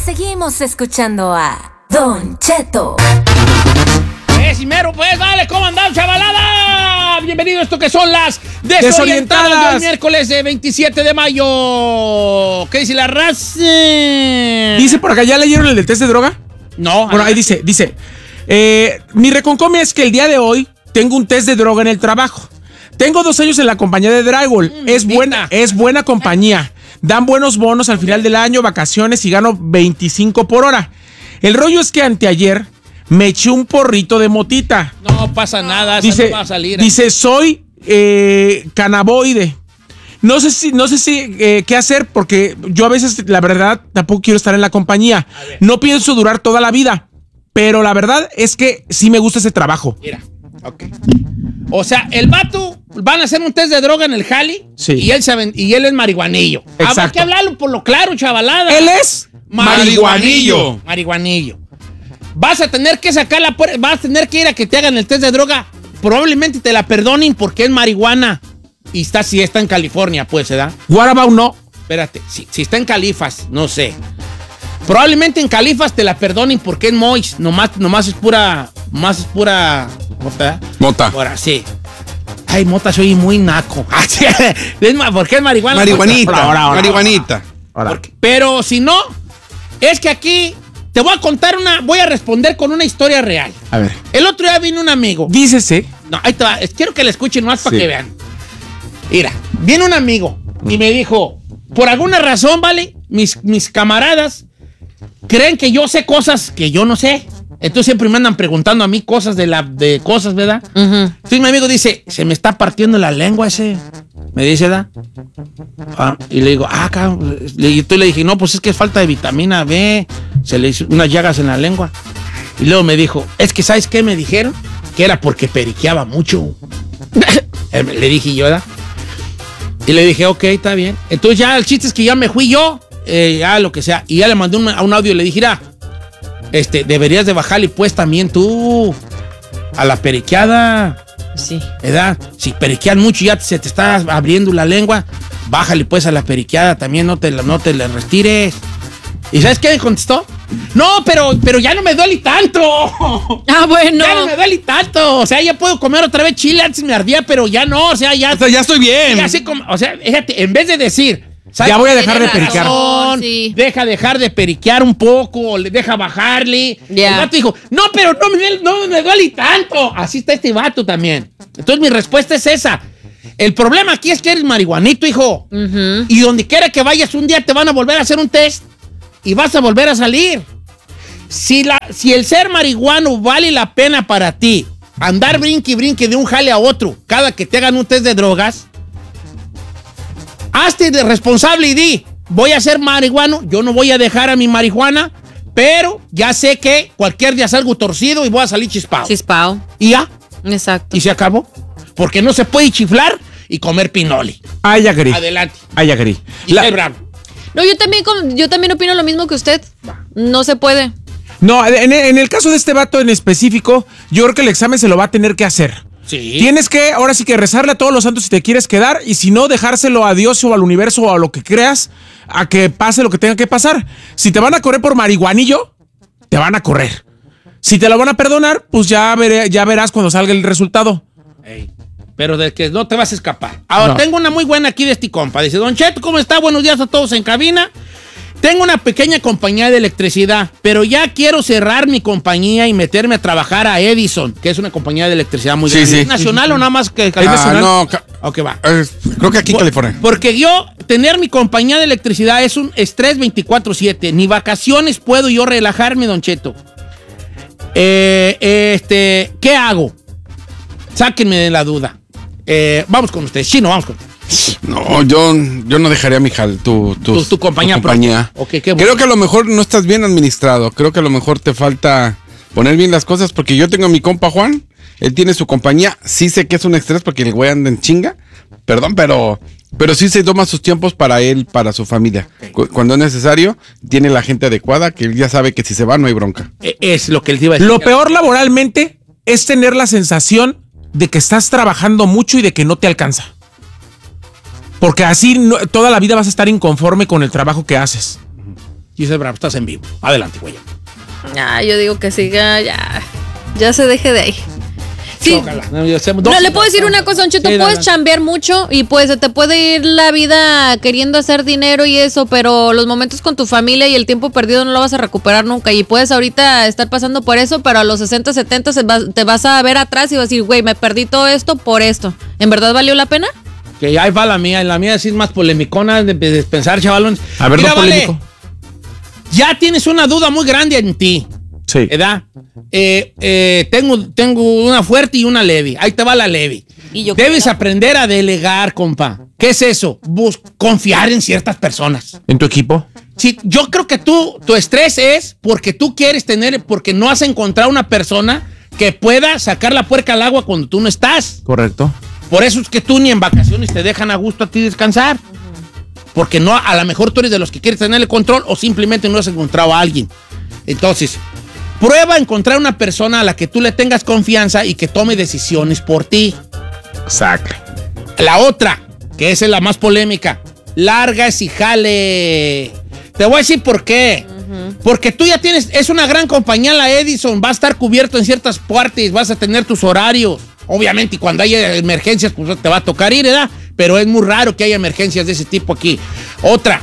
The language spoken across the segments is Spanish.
Seguimos escuchando a Don Cheto. Mero, pues, vale, ¿cómo andan, chavalada? Bienvenidos a esto que son las Desorientadas del miércoles de 27 de mayo. ¿Qué dice la raza? Dice por acá, ¿ya leyeron el del test de droga? No. Bueno, ahí dice, mi reconcomia es que el día de hoy tengo un test de droga en el trabajo. Tengo 2 años en la compañía de Drywall. Es buena compañía. Dan buenos bonos al final del año, vacaciones y gano 25 por hora. El rollo es que anteayer me eché un porrito de motita. No pasa nada, dice, no va a salir. Dice, soy cannabinoide. No sé si qué hacer, porque yo a veces, la verdad, tampoco quiero estar en la compañía. No pienso durar toda la vida, pero la verdad es que sí me gusta ese trabajo. Mira, ok. O sea, el vato van a hacer un test de droga en el jali, sí. y él es marihuanillo. Exacto. Habrá que hablarlo por lo claro, chavalada. Él es marihuanillo. Vas a tener que sacar vas a tener que ir a que te hagan el test de droga. Probablemente te la perdonen porque es marihuana. Y si está en California, pues, ¿verdad? What about no? Espérate, si está en Califas, no sé. Probablemente en Califas te la perdonen porque es moist. Nomás es pura. Mota. Ahora, sí. Ay, mota, soy muy naco. ¿Por qué es marihuana? Marihuanita. Ahora. Pero si no, es que aquí te voy a responder con una historia real. A ver. El otro día vino un amigo. Dícese. No, ahí te va. Quiero que le escuchen más para que vean. Mira, viene un amigo y me dijo, por alguna razón, ¿vale? Mis camaradas creen que yo sé cosas que yo no sé. Entonces siempre me andan preguntando a mí cosas de cosas, ¿verdad? Uh-huh. Entonces mi amigo dice, se me está partiendo la lengua ese. Me dice, ¿verdad? Y le digo, cabrón. Y le dije, no, pues es que es falta de vitamina B. Se le hizo unas llagas en la lengua. Y luego me dijo, es que ¿sabes qué me dijeron? Que era porque periqueaba mucho. Le dije yo, ¿verdad? Y le dije, ok, está bien. Entonces ya el chiste es que ya me fui yo, ya lo que sea. Y ya le mandé un audio y le dije, mira, deberías de bajarle pues también tú a la periqueada. Sí. ¿Verdad? Si periqueas mucho y ya se te está abriendo la lengua, bájale pues a la periqueada también, no te le retires. ¿Y sabes qué me contestó? No, pero ya no me duele tanto. Bueno. Ya no me duele tanto. O sea, ya puedo comer otra vez chile, antes me ardía, pero ya no, o sea, ya estoy bien. Ya sé o sea, fíjate, en vez de decir, ya voy a dejar de periquear. Sí. Dejar de periquear un poco, deja bajarle. Yeah. El vato dijo, no, pero no me duele tanto. Así está este vato también. Entonces mi respuesta es esa. El problema aquí es que eres marihuanito, hijo. Uh-huh. Y donde quiera que vayas un día te van a volver a hacer un test y vas a volver a salir. Si el ser marihuano vale la pena para ti, andar brinque de un jale a otro cada que te hagan un test de drogas, hazte de responsable y di, voy a ser marihuano, yo no voy a dejar a mi marihuana, pero ya sé que cualquier día salgo torcido y voy a salir chispado. Y ya. Exacto. Y se acabó. Porque no se puede chiflar y comer pinoli. Ay, agree. Adelante. Ay, agree. Y ser bravo. No, yo también opino lo mismo que usted. No se puede. No, en el caso de este vato en específico, yo creo que el examen se lo va a tener que hacer. Sí. Tienes que, ahora sí que rezarle a todos los santos si te quieres quedar, y si no, dejárselo a Dios o al universo o a lo que creas, a que pase lo que tenga que pasar. Si te van a correr por marihuanillo, te van a correr. Si te lo van a perdonar, pues ya verás cuando salga el resultado. Ey, pero de que no te vas a escapar. Ahora, tengo una muy buena aquí de este compa. Dice, Don Cheto, ¿cómo está? Buenos días a todos en cabina. Tengo una pequeña compañía de electricidad, pero ya quiero cerrar mi compañía y meterme a trabajar a Edison, que es una compañía de electricidad muy grande. Sí. ¿Es nacional o nada más que nacional? No, ok, va. Creo que aquí en California. Porque tener mi compañía de electricidad es un estrés 24/7. Ni vacaciones puedo yo relajarme, Don Cheto. ¿Qué hago? Sáquenme de la duda. Vamos con ustedes. Chino, vamos con ustedes. No, yo no dejaría tu compañía. Okay, qué bueno. Creo que a lo mejor no estás bien administrado. Creo que a lo mejor te falta poner bien las cosas, porque yo tengo a mi compa Juan, él tiene su compañía, sí sé que es un estrés porque el güey anda en chinga, perdón, pero sí se toma sus tiempos para él, para su familia. Okay. Cuando es necesario, tiene la gente adecuada, que él ya sabe que si se va no hay bronca. Es lo que él te iba a decir. Lo peor laboralmente es tener la sensación de que estás trabajando mucho y de que no te alcanza. Porque así toda la vida vas a estar inconforme con el trabajo que haces. Giselle Bravo, estás en vivo. Adelante, güey. Yo digo que siga, ya se deje de ahí. Sí. Ojalá. No, le puedo decir una cosa, Don Cheto, puedes chambear mucho y pues se te puede ir la vida queriendo hacer dinero y eso, pero los momentos con tu familia y el tiempo perdido no lo vas a recuperar nunca y puedes ahorita estar pasando por eso, pero a los 60, 70 te vas a ver atrás y vas a decir, güey, me perdí todo esto por esto. ¿En verdad valió la pena? Que ahí va la mía sí es más polemicona de pensar, chavalones. A ver, mira, no polémico. Vale, ya tienes una duda muy grande en ti. Sí. ¿Verdad? Tengo una fuerte y una leve. Ahí te va la leve. Debes aprender a delegar, compa. ¿Qué es eso? Confiar en ciertas personas. ¿En tu equipo? Sí, yo creo que tu estrés es porque tú quieres porque no has encontrado una persona que pueda sacar la puerca al agua cuando tú no estás. Correcto. Por eso es que tú ni en vacaciones te dejan a gusto a ti descansar. Porque no, a lo mejor tú eres de los que quieres tener el control o simplemente no has encontrado a alguien. Entonces, prueba a encontrar una persona a la que tú le tengas confianza y que tome decisiones por ti. Exacto. La otra, que esa es la más polémica, largas y jale. Te voy a decir por qué. Porque tú ya tienes, es una gran compañía la Edison, va a estar cubierto en ciertas partes, vas a tener tus horarios. Obviamente, y cuando haya emergencias, pues te va a tocar ir, ¿verdad? Pero es muy raro que haya emergencias de ese tipo aquí. Otra,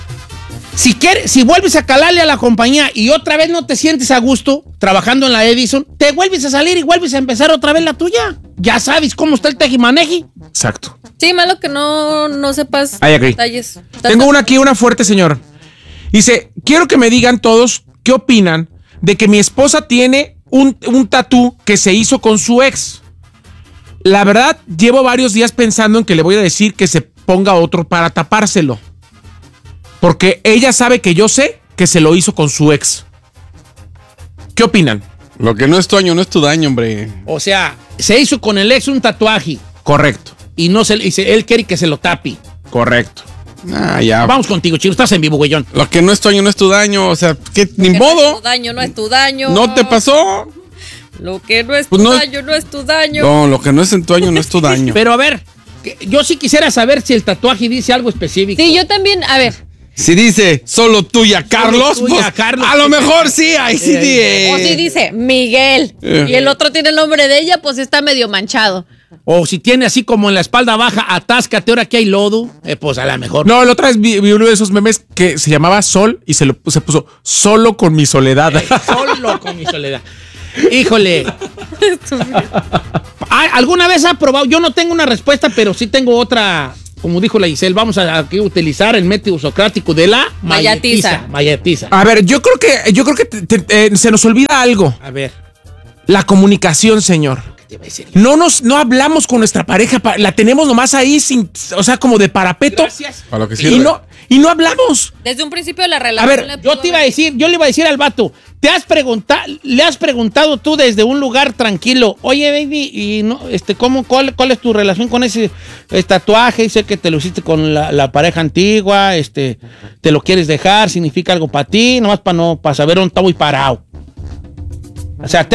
si vuelves a calarle a la compañía y otra vez no te sientes a gusto trabajando en la Edison, te vuelves a salir y vuelves a empezar otra vez la tuya. Ya sabes cómo está el tejimaneji. Exacto. Sí, malo que no sepas detalles. Tengo una fuerte, señor. Dice, quiero que me digan todos qué opinan de que mi esposa tiene un tatú que se hizo con su ex. La verdad, llevo varios días pensando en que le voy a decir que se ponga otro para tapárselo. Porque ella sabe que yo sé que se lo hizo con su ex. ¿Qué opinan? Lo que no es tu año no es tu daño, hombre. O sea, se hizo con el ex un tatuaje. Correcto. Y él quiere que se lo tape. Correcto. Ya. Vamos contigo, Chino. Estás en vivo, güeyón. Lo que no es tu año no es tu daño. O sea, que ni modo. No es tu daño, no es tu daño. ¿No te pasó? Lo que no es tu daño, no es tu daño. No, lo que no es en tu año no es tu daño. Pero a ver, yo sí quisiera saber si el tatuaje dice algo específico. Sí, yo también, a ver. Si dice solo tuya, Carlos, tuya, pues, Carlos, a lo mejor sí, ahí sí. O si dice Miguel y el otro tiene el nombre de ella, pues está medio manchado. O si tiene así como en la espalda baja, atáscate ahora que hay lodo, pues a lo mejor. No, la otra vez vi uno de esos memes que se llamaba Sol y se puso solo con mi soledad. Solo con mi soledad. Híjole. ¿Alguna vez ha probado? Yo no tengo una respuesta, pero sí tengo otra. Como dijo la Giselle, vamos a utilizar el método socrático de la mayetiza. A ver, yo creo que se nos olvida algo. A ver. La comunicación, señor. No hablamos con nuestra pareja, la tenemos nomás ahí o sea, como de parapeto. Gracias. Para lo que sirve. Y no hablamos. Desde un principio de la relación. A ver, yo le iba a decir al vato, le has preguntado tú desde un lugar tranquilo, oye, baby, y no, ¿cuál es tu relación con ese tatuaje? Sé que te lo hiciste con la pareja antigua, te lo quieres dejar, significa algo para ti, nomás para saber dónde está muy parado. O sea,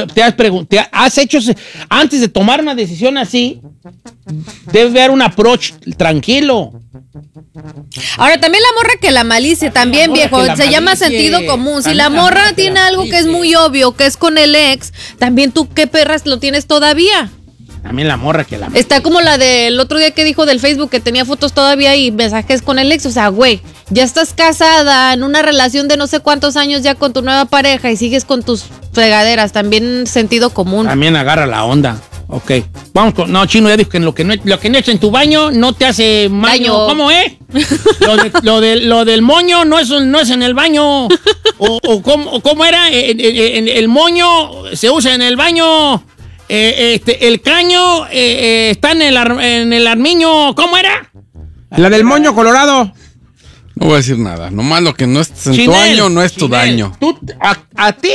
has hecho, antes de tomar una decisión así, debe haber un approach tranquilo. Ahora, también la morra que la malice, también, viejo, se llama sentido común. Si la morra tiene algo que es muy obvio, que es con el ex, también tú, ¿qué perras lo tienes todavía? También la morra que la malice. Está como la del otro día que dijo del Facebook, que tenía fotos todavía y mensajes con el ex. O sea, güey, ya estás casada, en una relación de no sé cuántos años ya con tu nueva pareja y sigues con tus fregaderas. También sentido común. También agarra la onda. Ok. Vamos con. No, Chino, ya dijo que lo que no echa en tu baño no te hace daño. ¿Cómo es? Lo del moño no es en el baño. ¿Cómo era? El moño se usa en el baño. El caño está en el armiño. ¿Cómo era? La del moño colorado. No voy a decir nada. Nomás lo que no es en tu año no es tu daño. A ti,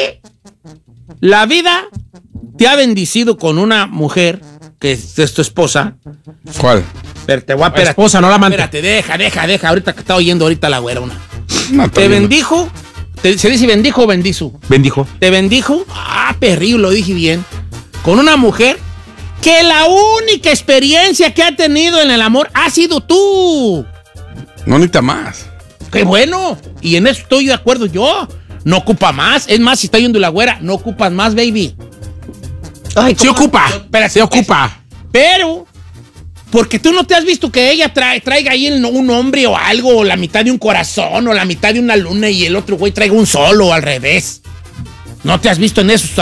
la vida te ha bendecido con una mujer que es tu esposa. ¿Cuál? Pero te voy a esperar. Esposa, no la amante. Espérate, deja. Ahorita que está oyendo la güera una. No, Te bendijo. ¿Se dice bendijo o bendizo? Bendijo. Te bendijo. Perrillo, lo dije bien. Con una mujer que la única experiencia que ha tenido en el amor ha sido tú. No necesita más. qué bueno. Y en eso estoy de acuerdo yo. No ocupa más. Es más, si está yendo la güera, no ocupas más, baby. Ay, se ocupa. Espérate, se ocupa. Pero, porque tú no te has visto que ella traiga ahí un hombre o algo, o la mitad de un corazón, o la mitad de una luna, y el otro güey traiga un sol, o al revés. No te has visto en esos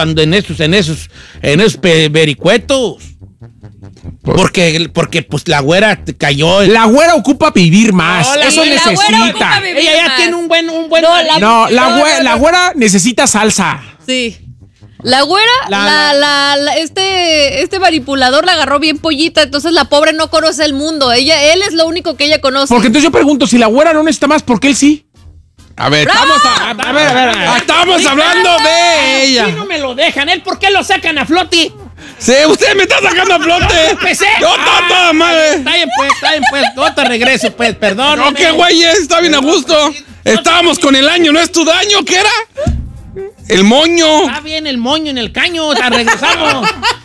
vericuetos. Porque pues la güera te cayó. La güera ocupa vivir más. No, eso necesita. Ella ya tiene un buen. La güera necesita salsa. Sí. La güera, este manipulador la agarró bien pollita, entonces la pobre no conoce el mundo. Él es lo único que ella conoce. Porque entonces yo pregunto, si la güera no necesita más, ¿por qué él sí? A ver, ¡Bravo! estamos hablando de ella. Si no me lo dejan, ¿él por qué lo sacan a flote? Sí, usted me está sacando a flote. Empecé. Yo toda madre. Está bien, pues. No te regreso, pues, perdón. No, qué güey, está bien a gusto. Estábamos con el año, ¿no es tu daño? ¿Qué era? El moño. Está bien el moño en el caño, ya regresamos.